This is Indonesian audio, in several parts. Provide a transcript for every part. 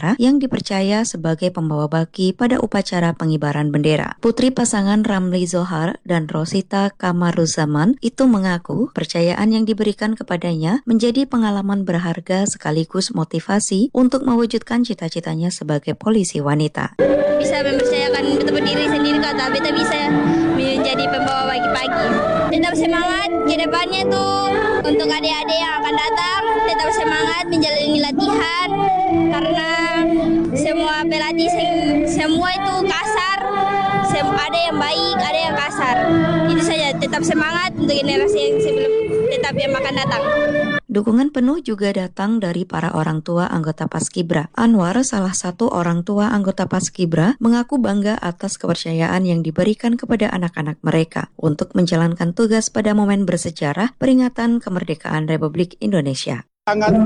Tenggara yang dipercaya sebagai pembawa baki pada upacara pengibaran bendera. Putri pasangan Ramli Zohar dan Rosita Kamaruzaman itu mengaku percayaan yang diberikan kepadanya menjadi pengalaman berharga sekaligus motivasi untuk mewujudkan cita-citanya sebagai polisi wanita. Bisa mempercayakan betul diri sendiri kata beta bisa menjadi pembawa pagi-pagi. Tetap semangat ke depannya tuh untuk adik-adik yang akan datang. Tetap semangat menjalani latihan karena semua pelatih semua itu kasar. Ada yang baik, ada yang kasar. Itu saja, tetap semangat untuk generasi yang sebelum tetap yang akan datang. Dukungan penuh juga datang dari para orang tua anggota Paskibra. Anwar, salah satu orang tua anggota Paskibra, mengaku bangga atas kepercayaan yang diberikan kepada anak-anak mereka untuk menjalankan tugas pada momen bersejarah peringatan kemerdekaan Republik Indonesia. Sangat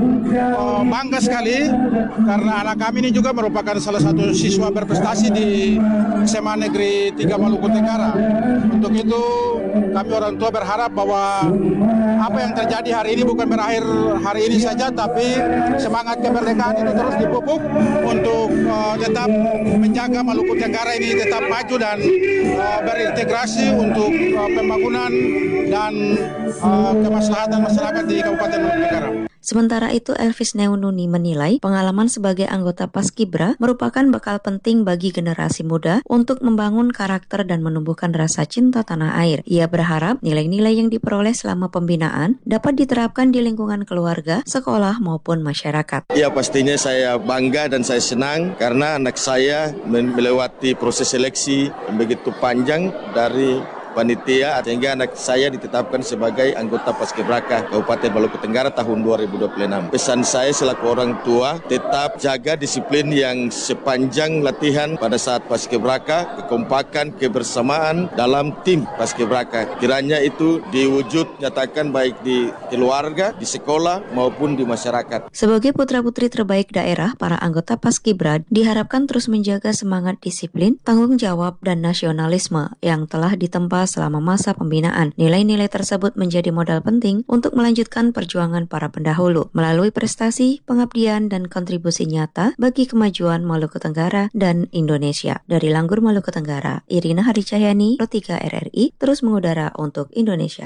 bangga sekali karena anak kami ini juga merupakan salah satu siswa berprestasi di SMA Negeri 3 Maluku Tenggara. Untuk itu kami orang tua berharap bahwa apa yang terjadi hari ini bukan berakhir hari ini saja, tapi semangat kemerdekaan itu terus dipupuk untuk tetap menjaga Maluku Tenggara ini tetap maju dan berintegrasi untuk pembangunan dan kemaslahatan masyarakat di Kabupaten Maluku Tenggara. Sementara itu, Elvis Neununi menilai pengalaman sebagai anggota Paskibra merupakan bekal penting bagi generasi muda untuk membangun karakter dan menumbuhkan rasa cinta tanah air. Ia berharap nilai-nilai yang diperoleh selama pembinaan dapat diterapkan di lingkungan keluarga, sekolah maupun masyarakat. Ya, pastinya saya bangga dan saya senang karena anak saya melewati proses seleksi yang begitu panjang dari panitia sehingga anak saya ditetapkan sebagai anggota Paskibraka Kabupaten Maluku Tenggara tahun 2026. Pesan saya selaku orang tua, tetap jaga disiplin yang sepanjang latihan pada saat Paskibraka, kekompakan, kebersamaan dalam tim Paskibraka. Kiranya itu diwujud nyatakan baik di keluarga, di sekolah maupun di masyarakat. Sebagai putra-putri terbaik daerah, para anggota Paskibra diharapkan terus menjaga semangat disiplin, tanggung jawab, dan nasionalisme yang telah ditempa selama masa pembinaan. Nilai-nilai tersebut menjadi modal penting untuk melanjutkan perjuangan para pendahulu melalui prestasi, pengabdian, dan kontribusi nyata bagi kemajuan Maluku Tenggara dan Indonesia. Dari Langgur, Maluku Tenggara, Irina Haricahyani, Pro3 RRI, terus mengudara untuk Indonesia.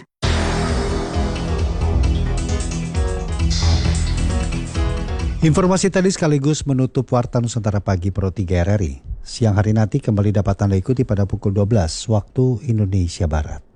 Informasi tadi sekaligus menutup Warta Nusantara Pagi Pro3 RRI. Siang hari nanti kembali dapat Anda ikuti pada pukul 12 waktu Indonesia Barat.